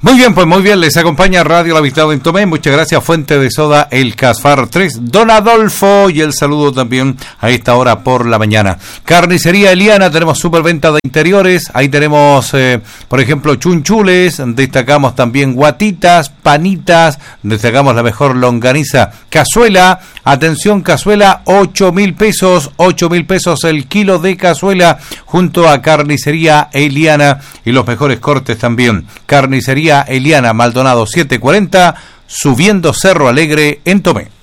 Muy bien, pues muy bien, les acompaña Radio La Amistad en Tomé, muchas gracias, Fuente de Soda, El Casfar 3, Don Adolfo, y el saludo también a esta hora por la mañana. Carnicería Eliana, tenemos superventa de interiores, ahí tenemos, por ejemplo, chunchules, destacamos también guatitas, panitas, destacamos la mejor longaniza, cazuela, atención cazuela, 8.000 pesos, 8.000 pesos el kilo de cazuela, junto a Carnicería Eliana, y los mejores cortes también, Carnicería Eliana, Maldonado 740, subiendo Cerro Alegre en Tomé.